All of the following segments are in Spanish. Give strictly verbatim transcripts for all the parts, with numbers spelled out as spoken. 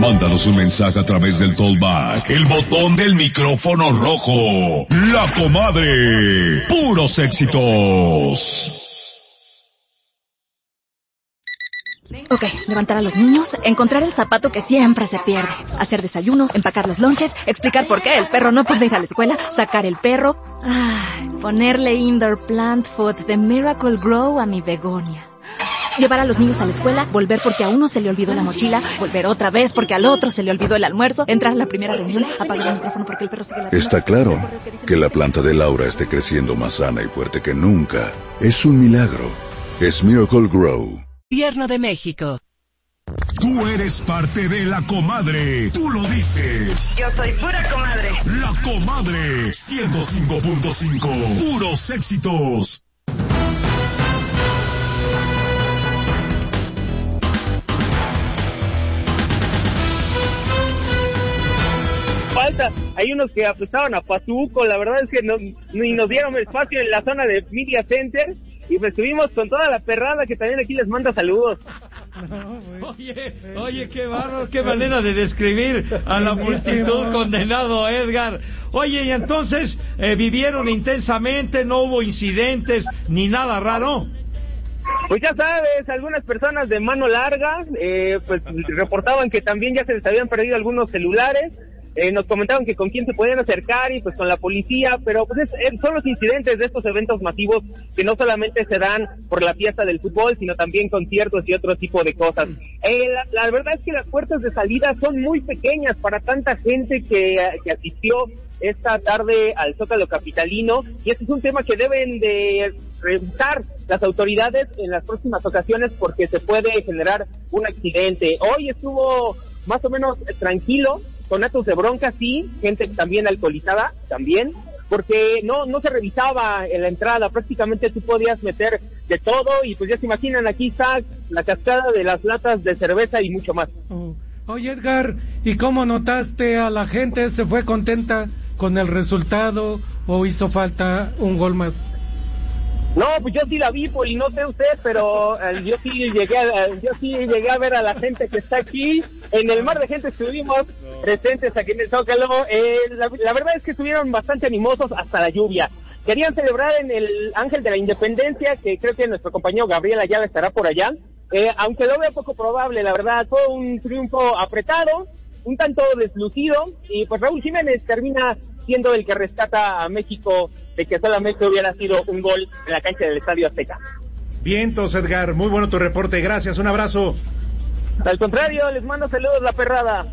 Mándanos un mensaje a través del Tollback, el botón del micrófono rojo. La Comadre. Puros éxitos. Ok, levantar a los niños, encontrar el zapato que siempre se pierde, hacer desayuno, empacar los lonches, explicar por qué el perro no puede ir a la escuela, sacar el perro, ay, ponerle indoor plant food de Miracle Grow a mi begonia. Llevar a los niños a la escuela, volver porque a uno se le olvidó la mochila, volver otra vez porque al otro se le olvidó el almuerzo, entrar a la primera reunión, apagar el micrófono porque el perro sigue ladrando. Está claro que la planta de Laura esté creciendo más sana y fuerte que nunca. Es un milagro. Es Miracle Grow. Gobierno de México. Tú eres parte de La Comadre. Tú lo dices. Yo soy pura comadre. La Comadre. ciento cinco punto cinco. Puros éxitos. Falta, hay unos que apostaban a Pazuco, la verdad es que no, ni nos dieron espacio en la zona de Media Center y pues estuvimos con toda la perrada que también aquí les manda saludos. No, oye, oye, qué bárbaro, qué manera de describir a la multitud, condenado Edgar. Oye, y entonces eh, vivieron intensamente, no hubo incidentes ni nada raro. Pues ya sabes, algunas personas de mano larga, eh, pues reportaban que también ya se les habían perdido algunos celulares. Eh, nos comentaban que con quién se podían acercar y pues con la policía, pero pues es, es, son los incidentes de estos eventos masivos que no solamente se dan por la fiesta del fútbol, sino también conciertos y otro tipo de cosas. Eh, la, la verdad es que las puertas de salida son muy pequeñas para tanta gente que, que asistió esta tarde al Zócalo capitalino, y este es un tema que deben de revisar las autoridades en las próximas ocasiones porque se puede generar un accidente. Hoy estuvo más o menos tranquilo, con actos de bronca, sí, gente también alcoholizada, también, porque no no se revisaba en la entrada, prácticamente tú podías meter de todo, y pues ya se imaginan, aquí está la cascada de las latas de cerveza y mucho más. Oh. Oye, Edgar, ¿y cómo notaste a la gente? ¿Se fue contenta con el resultado o hizo falta un gol más? No, pues yo sí la vi, Poli, no sé usted, pero eh, yo sí llegué a, yo sí llegué a ver a la gente que está aquí. En el mar de gente estuvimos presentes aquí en el Zócalo. Eh, la, la verdad es que estuvieron bastante animosos hasta la lluvia. Querían celebrar en el Ángel de la Independencia, que creo que nuestro compañero Gabriel Ayala estará por allá. Eh, aunque lo veo poco probable, la verdad, fue un triunfo apretado, un tanto deslucido, y pues Raúl Jiménez termina siendo el que rescata a México de que solamente hubiera sido un gol en la cancha del Estadio Azteca. Vientos, Edgar, muy bueno tu reporte, gracias, un abrazo. Al contrario, les mando saludos, la perrada.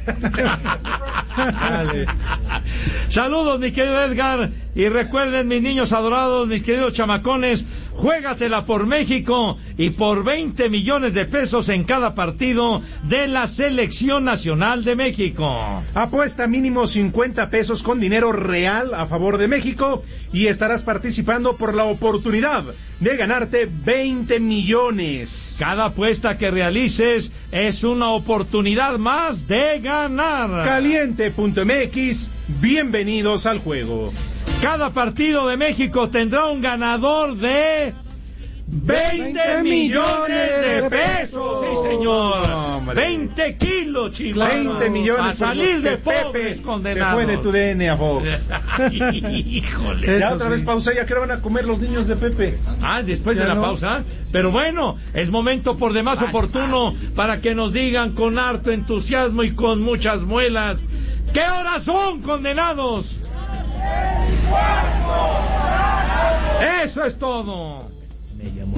Dale. Saludos, mi querido Edgar, y recuerden, mis niños adorados, mis queridos chamacones, juégatela por México y por veinte millones de pesos en cada partido de la Selección Nacional de México. Apuesta mínimo cincuenta pesos con dinero real a favor de México y estarás participando por la oportunidad de ganarte veinte millones. Cada apuesta que realices es una oportunidad más de ganar. Caliente punto m x, bienvenidos al juego. Cada partido de México tendrá un ganador de veinte millones de pesos. Sí, señor. Hombre. veinte kilos, Chihuahua. veinte millones. A salir de pobres, Pepe condenados. Se fue de tu D N a Fox. Híjole. Ya otra sí. vez pausa, ya que van a comer los niños de Pepe. Ah, después ya de la no. pausa. Pero bueno, es momento por demás ay, oportuno ay. para que nos digan con harto entusiasmo y con muchas muelas, ¿qué horas son, condenados? Eso es todo. Me llamó.